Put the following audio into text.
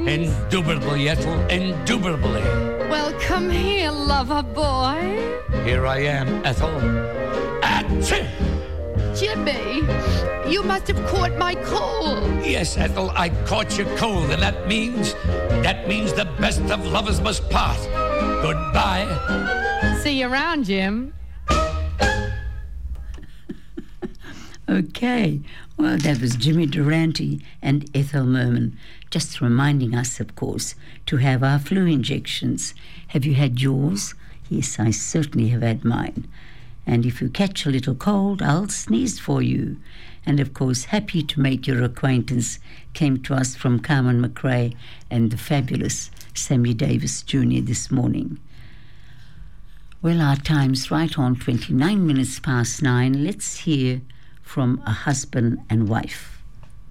Indubitably, Ethel, indubitably. Well, come here, lover boy. Here I am, Ethel. Achoo! Jimmy, you must have caught my cold. Yes, Ethel, I caught your cold, and that means the best of lovers must part. Goodbye. See you around, Jim. Okay, well, that was Jimmy Durante and Ethel Merman, just reminding us, of course, to have our flu injections. Have you had yours? Yes, I certainly have had mine. And if you catch a little cold, I'll sneeze for you. And, of course, happy to make your acquaintance came to us from Carmen McRae and the fabulous Sammy Davis Jr. this morning. Well, our time's right on 29 minutes past 9. Let's hear from a husband and wife.